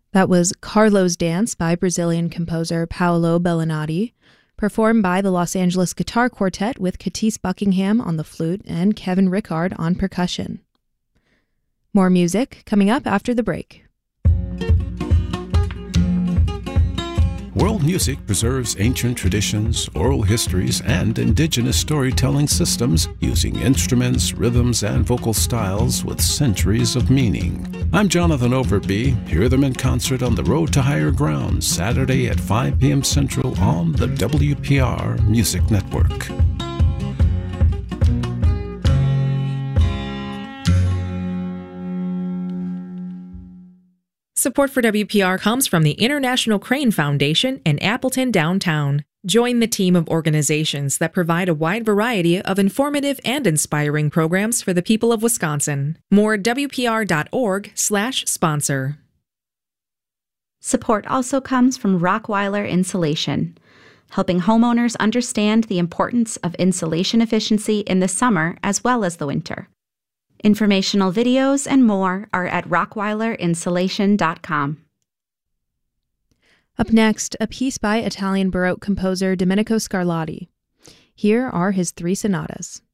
That was Carlo's Dance by Brazilian composer Paolo Bellinati, performed by the Los Angeles Guitar Quartet with Katis Buckingham on the flute and Kevin Rickard on percussion. More music coming up after the break. World music preserves ancient traditions, oral histories, and indigenous storytelling systems using instruments, rhythms, and vocal styles with centuries of meaning. I'm Jonathan Overby. Hear them in concert on the Road to Higher Ground, Saturday at 5 p.m. Central on the WPR Music Network. Support for WPR comes from the International Crane Foundation in Appleton downtown. Join the team of organizations that provide a wide variety of informative and inspiring programs for the people of Wisconsin. More at WPR.org/sponsor. Support also comes from Rockweiler Insulation, helping homeowners understand the importance of insulation efficiency in the summer as well as the winter. Informational videos and more are at rockweilerinsulation.com. Up next, a piece by Italian Baroque composer Domenico Scarlatti. Here are his 3 sonatas.